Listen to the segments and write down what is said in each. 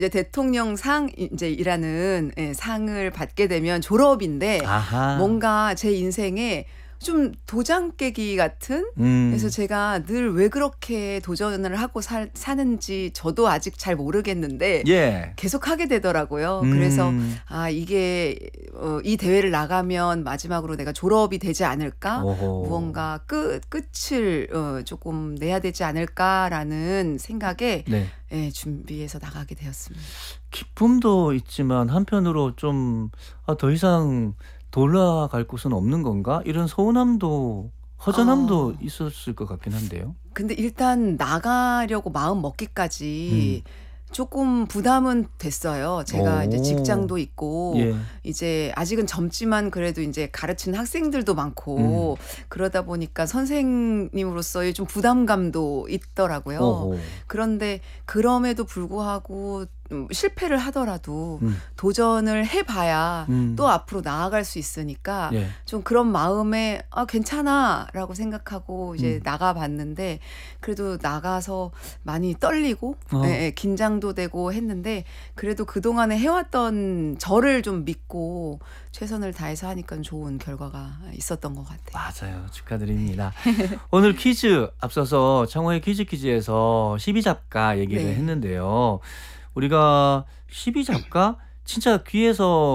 이제 대통령상 이제 이라는 예, 상을 받게 되면 졸업인데 아하. 뭔가 제 인생에 좀 도장 깨기 같은 그래서 제가 늘 왜 그렇게 도전을 하고 사는지 저도 아직 잘 모르겠는데 예. 계속 하게 되더라고요. 그래서 이게 이 대회를 나가면 마지막으로 내가 졸업이 되지 않을까? 오호. 무언가 끝을 조금 내야 되지 않을까라는 생각에 네. 예, 준비해서 나가게 되었습니다. 기쁨도 있지만 한편으로 좀 더 이상 돌아갈 곳은 없는 건가? 이런 서운함도 허전함도 있었을 것 같긴 한데요. 근데 일단 나가려고 마음 먹기까지 조금 부담은 됐어요. 제가 이제 오. 직장도 있고 예. 이제 아직은 젊지만 그래도 이제 가르치는 학생들도 많고 그러다 보니까 선생님으로서의 좀 부담감도 있더라고요. 오호. 그런데 그럼에도 불구하고 실패를 하더라도 도전을 해봐야 또 앞으로 나아갈 수 있으니까 예. 좀 그런 마음에 괜찮아라고 생각하고 이제 나가봤는데 그래도 나가서 많이 떨리고 예, 긴장도 되고 했는데 그래도 그동안에 해왔던 저를 좀 믿고 최선을 다해서 하니까 좋은 결과가 있었던 것 같아요. 맞아요. 축하드립니다. 오늘 퀴즈 앞서서 창호의 퀴즈에서 12잡가 얘기를 네. 했는데요. 우리가 12잡가 진짜 귀에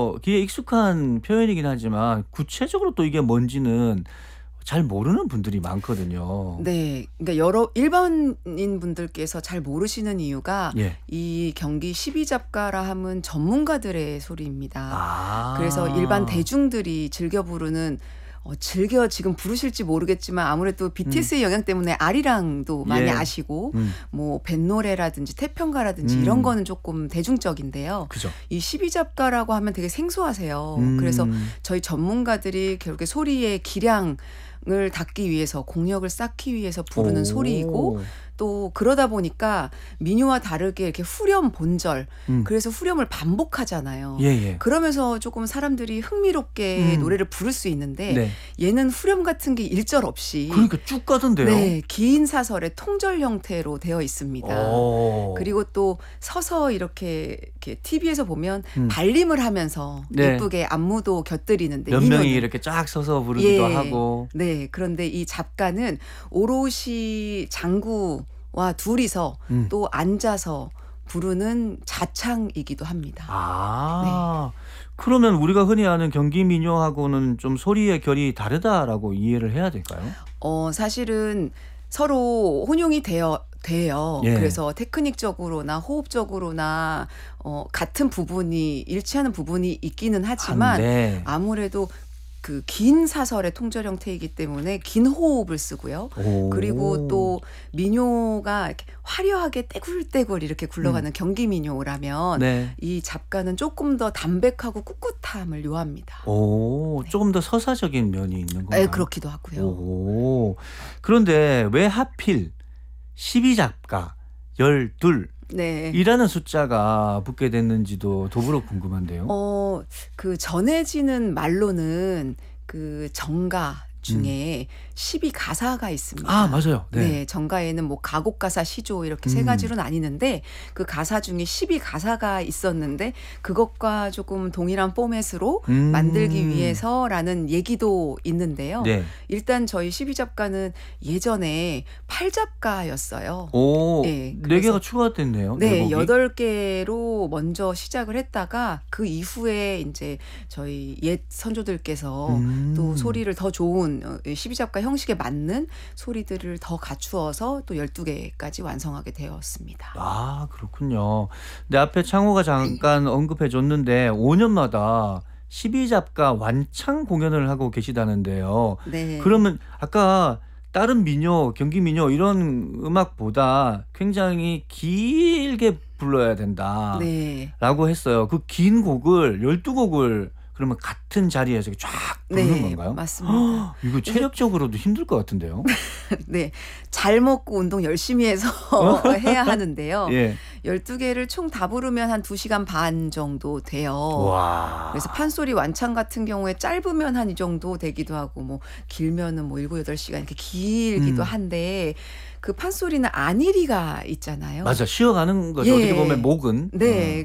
익숙한 표현이긴 하지만 구체적으로 또 이게 뭔지는 잘 모르는 분들이 많거든요. 네, 그러니까 여러 일반인 분들께서 잘 모르시는 이유가 예. 이 경기 12잡가라 하면 전문가들의 소리입니다. 아. 그래서 일반 대중들이 즐겨 부르는 즐겨 지금 부르실지 모르겠지만 아무래도 BTS의 영향 때문에 아리랑도 많이 예. 아시고 뭐 뱃노래라든지 태평가라든지 이런 거는 조금 대중적인데요. 그죠. 이 12잡가라고 하면 되게 생소하세요. 그래서 저희 전문가들이 결국에 소리의 기량을 닦기 위해서 공력을 쌓기 위해서 부르는 오. 소리이고 또 그러다 보니까 민요와 다르게 이렇게 후렴 본절 그래서 후렴을 반복하잖아요. 예. 그러면서 조금 사람들이 흥미롭게 노래를 부를 수 있는데 네. 얘는 후렴 같은 게 일절 없이 그러니까 쭉 가던데요. 네, 긴 사설의 통절 형태로 되어 있습니다. 오. 그리고 또 서서 이렇게 TV에서 보면 발림을 하면서 네. 예쁘게 안무도 곁들이는데 몇 민요는 명이 이렇게 쫙 서서 부르기도 하고. 네, 그런데 이 잡가는 오롯이 장구와 둘이서 또 앉아서 부르는 자창이기도 합니다. 아. 그러면 우리가 흔히 아는 경기 민요하고는 좀 소리의 결이 다르다라고 이해를 해야 될까요? 사실은 서로 혼용이 돼요. 예. 그래서 테크닉적으로나 호흡적으로나 같은 부분이 일치하는 부분이 있기는 하지만 네. 아무래도 그 긴 사설의 통절 형태이기 때문에 긴 호흡을 쓰고요. 오. 그리고 또 민요가 이렇게 화려하게 떼굴떼굴 이렇게 굴러가는 경기 민요라면 네. 이 잡가는 조금 더 담백하고 꿋꿋함을 요합니다. 오, 조금 더 서사적인 면이 있는 건가요? 네, 그렇기도 하고요. 오. 그런데 왜 하필 12잡가 12 네. 이라는 숫자가 붙게 됐는지도 더불어 궁금한데요. 그 전해지는 말로는 그 정가 중에 12가사가 있습니다. 아, 맞아요. 네. 네, 정가에는 뭐 가곡가사, 시조 이렇게 세 가지로 나뉘는데 그 가사 중에 12가사가 있었는데 그것과 조금 동일한 포맷으로 만들기 위해서라는 얘기도 있는데요. 네. 일단 저희 12잡가는 예전에 8잡가였어요. 오, 네, 4개가 추가됐네요. 네, 제목이. 8개로 먼저 시작을 했다가 그 이후에 이제 저희 옛 선조들께서 또 소리를 더 좋은 12잡가 형식에 맞는 소리들을 더 갖추어서 또 12개까지 완성하게 되었습니다. 아, 그렇군요. 내 앞에 창호가 잠깐 언급해 줬는데 5년마다 12잡가 완창 공연을 하고 계시다는데요. 네. 그러면 아까 다른 민요, 경기 민요 이런 음악보다 굉장히 길게 불러야 된다라고 네. 했어요. 그 긴 곡을 12곡을 그러면 같은 자리에서 쫙 부르는 네, 건가요? 맞습니다. 이거 체력적으로도 힘들 것 같은데요. 네, 잘 먹고 운동 열심히 해서 해야 하는데요. 예. 12개를 총 다 부르면 한 2시간 반 정도 돼요. 와. 그래서 판소리 완창 같은 경우에 짧으면 한 이 정도 되기도 하고 뭐 길면은 뭐 7, 8시간 이렇게 길기도 한데 그 판소리는 안일이가 있잖아요. 맞아. 쉬어가는 거죠. 예. 어떻게 보면 목은. 네.